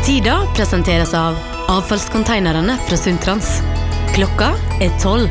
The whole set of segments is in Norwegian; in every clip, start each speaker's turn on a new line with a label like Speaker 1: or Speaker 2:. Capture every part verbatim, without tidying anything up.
Speaker 1: Tida presenteres av avfallskonteinerne fra Sundtrans. Klokka er tolv.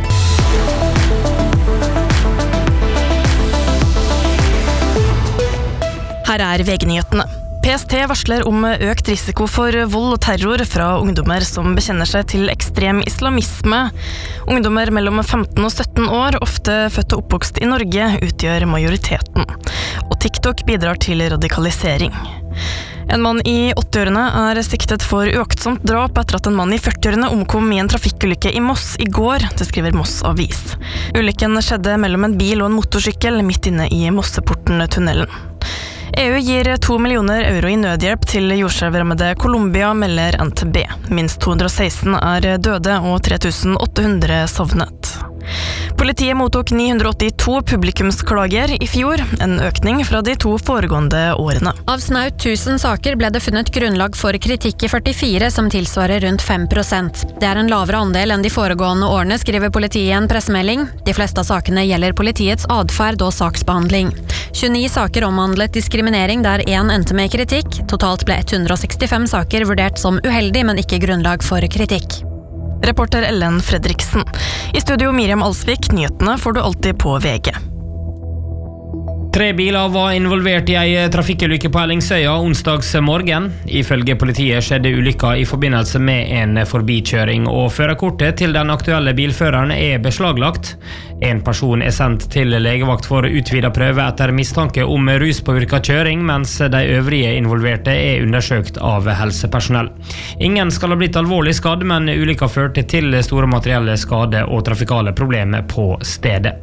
Speaker 2: Her er V G-nyhetene. P S T varsler om økt risiko for vold og terror fra ungdommer som bekjenner seg til ekstrem islamisme. Ungdommer mellom femten og sytten år, ofte født og oppvokst i Norge, utgjør majoriteten. Og TikTok bidrar til radikalisering. En mann i åtti-årene er siktet for uaktsomt drap etter at en mann i førti-årene omkom i en trafikkulykke i Moss i går, det skriver Moss Avis. Ulykken skjedde mellom en bil og en motorsykkel midt inne i Mosseporten-tunnelen. E U gir to millioner euro i nødhjelp til jordskjelvrammede Colombia, melder N T B. Minst to hundre og seksten er døde og tre tusen åtte hundre sovnet. Politiet mottok ni hundre og åttito publikumsklager i fjor, en økning fra de to foregående årene.
Speaker 3: Av snaut tusen saker ble det funnet grunnlag for kritikk i førtifire, som tilsvarer rundt fem prosent. Det er en lavere andel enn de foregående årene, skriver politiet i en pressemelding. De fleste av sakene gjelder politiets adferd og saksbehandling. tjueni saker omhandlet diskriminering der én endte med kritikk. Totalt ble ett hundre og sekstifem saker vurdert som uheldig, men ikke grunnlag for kritikk.
Speaker 2: Reporter Ellen Fredriksen. I studio Miriam Alsvik, nyhetene får du alltid på V G.
Speaker 4: Tre biler var involvert i en trafikkulykke på Ellingsøya onsdags morgen. Ifølge politiet skjedde ulykka i forbindelse med en forbikjøring, og førerkortet til den aktuelle bilføreren er beslaglagt. En person er sendt til legevakt for utvidet prøve etter mistanke om ruspåvirket kjøring, mens de øvrige involverte er undersøkt av helsepersonell. Ingen skal ha blitt alvorlig skadd, men ulykka førte til store materielle skader og trafikale problemer på stedet.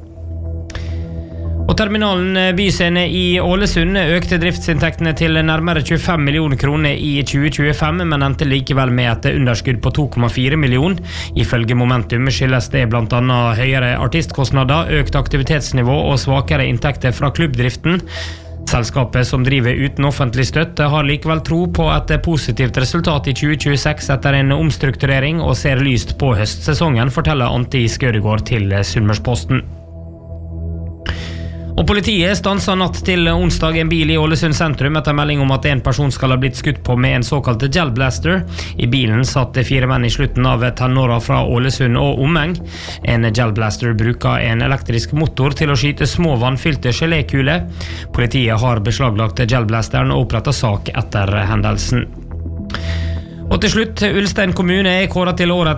Speaker 4: Og terminalen Byscene i Ålesund økte driftsinntektene til nærmere tjuefem millioner kroner i tjue tjuefem, men endte likevel med et underskudd på to komma fire millioner. Ifølge Momentum skyldes det blant annet høyere artistkostnader, økt aktivitetsnivå og svakere inntekter fra klubbdriften. Selskapet, som driver uten offentlig støtte, har likevel tro på et positivt resultat i tjue tjueseks etter en omstrukturering og ser lyst på høstsesongen, forteller Antti Skødegård til Sunnmørsposten. Og politiet stanset natt til onsdag en bil i Ålesund sentrum etter melding om at en person skal ha blitt skutt på med en såkalt gelblaster. I bilen satt fire menn i slutten av tenåra fra Ålesund og omheng. En gelblaster bruker en elektrisk motor til å skyte små vannfylte gelékuler. Politiet har beslaglagt gelblasteren og opprettet sak etter hendelsen. Og til slutt, Ulstein kommune er kåret til året